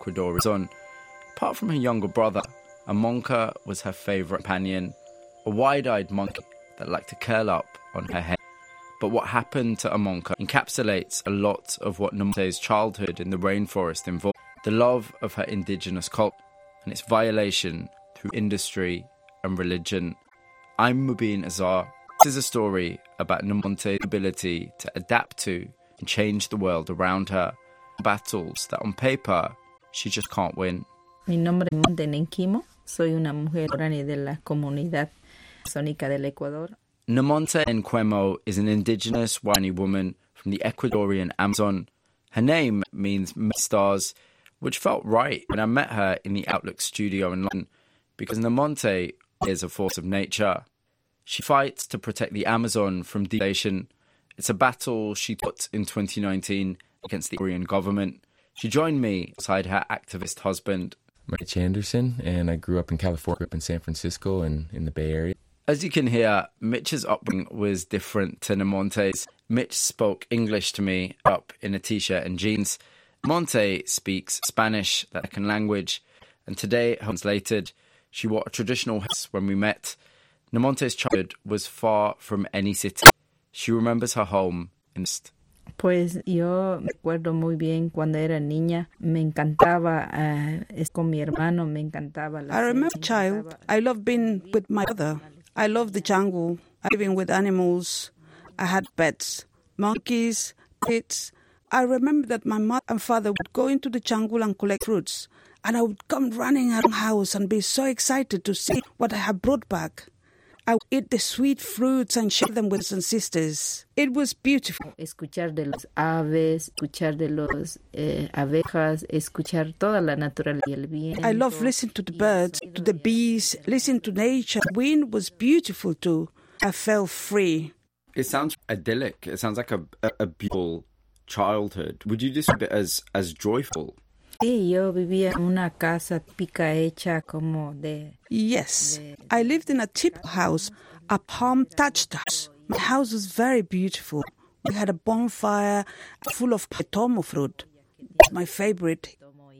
Ecuadorian. Apart from her younger brother, a monka was her favourite companion, a wide-eyed monkey that liked to curl up on her head. But what happened to Amonka encapsulates a lot of what Namonte's childhood in the rainforest involved, the love of her indigenous culture and its violation through industry and religion. I'm Mubin Azar. This is a story about Namonte's ability to adapt to and change the world around her, battles that on paper she just can't win. Mi nombre es Monte Nenquimo. Soy una mujer orani de la comunidad amazónica del Ecuador. Namonte Nquemo is an indigenous Wani woman from the Ecuadorian Amazon. Her name means stars, which felt right when I met her in the Outlook studio in London, because Namonte is a force of nature. She fights to protect the Amazon from deforestation. It's a battle she fought in 2019 against the Ecuadorian government. She joined me beside her activist husband, Mitch Anderson, and I grew up in California, grew up in San Francisco and in the Bay Area. As you can hear, Mitch's upbringing was different to Namonte's. Mitch spoke English to me up in a t-shirt and jeans. Namonte speaks Spanish, the second language, and today, translated, she wore a traditional dress when we met. Namonte's childhood was far from any city. She remembers her home in the Pues yo me acuerdo muy bien cuando era niña, me encantaba con mi hermano, me encantaba la I remember child, I loved being with my brother. I loved the jungle, living with animals. I had pets, monkeys, kids. I remember that my mother and father would go into the jungle and collect fruits, and I would come running around the house and be so excited to see what I had brought back. I would eat the sweet fruits and share them with some sisters. It was beautiful. Escuchar de los aves, escuchar de los abejas, escuchar toda la naturaleza y el viento. I love listening to the birds, to the bees, listening to nature. The wind was beautiful too. I felt free. It sounds idyllic. It sounds like a beautiful childhood. Would you describe it as joyful? Sí, yo vivía en una casa típica hecha como de... Yes, I lived in a typical house, a palm-thatched house. My house was very beautiful. We had a bonfire full of petomo fruit. It's my favorite.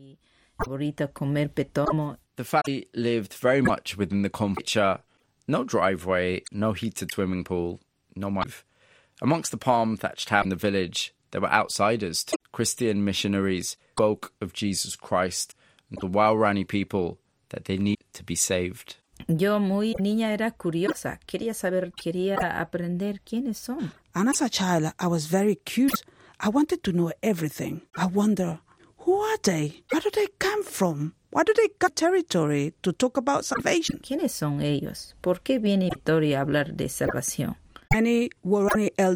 Favorita comer petomo. The family lived very much within the culture. No driveway, no heated swimming pool, no microwave. Amongst the palm-thatched house in the village, there were outsiders, Christian missionaries, spoke of Jesus Christ and the Waorani people that they need to be saved. Yo muy niña era curiosa, quería saber, quería aprender quiénes son. And as a child, I was very curious. I wanted to know everything. I wonder, who are they? Where do they come from? Why do they got territory to talk about salvation? ¿Quiénes son ellos? ¿Por qué viene Victoria a hablar de salvación? Many Waorani elders